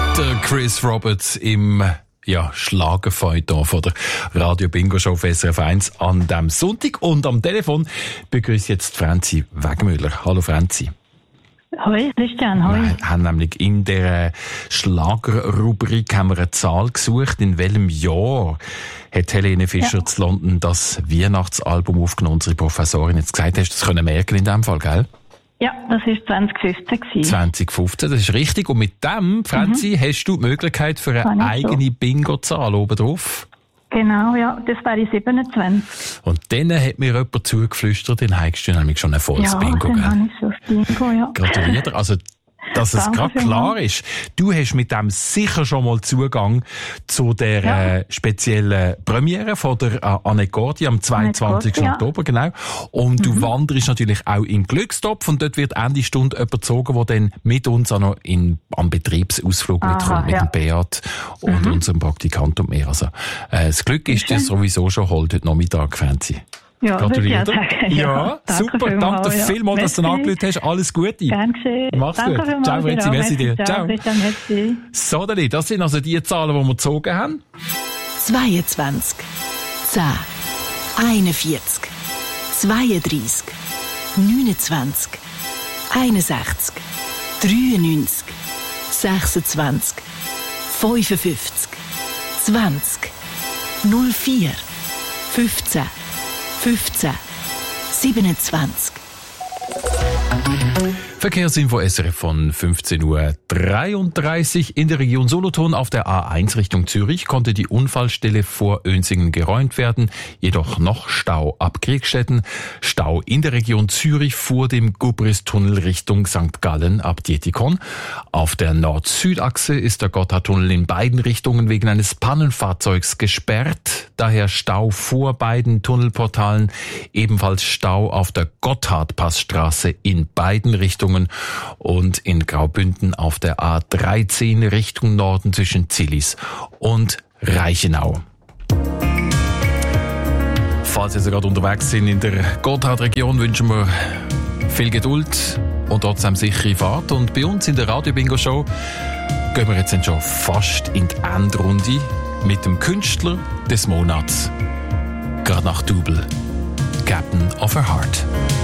Der Chris Roberts im Schlagerfeuilleton von der Radio Bingo Show auf SRF 1 an diesem Sonntag. Und am Telefon begrüße ich jetzt Franzi Wegmüller. Hallo Franzi. Hoi Christian, hoi. Wir haben nämlich in der Schlagerrubrik eine Zahl gesucht. In welchem Jahr hat Helene Fischer zu London das Weihnachtsalbum aufgenommen? Unsere Professorin jetzt gesagt, hast du das können merken in dem Fall, gell? Ja, das war 2015. 2015, das ist richtig. Und mit dem, Franzi, hast du die Möglichkeit für eine eigene Bingo-Zahl oben drauf. Genau, ja, das wäre 27. Und dann hat mir jemand zugeflüstert, dann hast du nämlich schon ein volles Bingo, gell? Ja, dann habe ich schon das Bingo, ja. Gratuliere. Also, dass es gerade klar ist, du hast mit dem sicher schon mal Zugang zu der speziellen Premiere von der Annette Gordi am 22. Oktober, genau. Und du wanderst natürlich auch in den Glückstopf und dort wird Ende Stunde jemand gezogen, der dann mit uns auch noch am Betriebsausflug mitkommt, mit dem Beat und unserem Praktikant und mir. Also, das Glück ist dir sowieso schon heute Nachmittag, Franzi. Ja, gratuliere. Ja, super. Danke vielmals, dass du angerufen hast. Alles Gute. Gern geschehen. Mach's gut. Ciao, Franzi. Merci dir. Ciao. Merci. So, Dani, das sind also die Zahlen, die wir gezogen haben. 22, 10, 41, 32, 29, 61, 93, 26, 55, 20, 04, 15, 15, 27. Verkehrsinfo SRF von 15.33 Uhr. In der Region Solothurn auf der A1 Richtung Zürich konnte die Unfallstelle vor Önsingen geräumt werden, jedoch noch Stau ab Kriegstetten. Stau in der Region Zürich vor dem Gubristunnel Richtung St. Gallen ab Dietikon. Auf der Nord-Süd-Achse ist der Gotthardtunnel in beiden Richtungen wegen eines Pannenfahrzeugs gesperrt. Daher Stau vor beiden Tunnelportalen. Ebenfalls Stau auf der Gotthardpassstraße in beiden Richtungen und in Graubünden auf der A13 Richtung Norden zwischen Zillis und Reichenau. Falls Sie gerade unterwegs sind in der Gotthardregion, wünschen wir viel Geduld und trotzdem sichere Fahrt. Und bei uns in der Radio Bingo Show gehen wir jetzt schon fast in die Endrunde mit dem Künstler des Monats. Gerade nach Double, Captain of a Heart.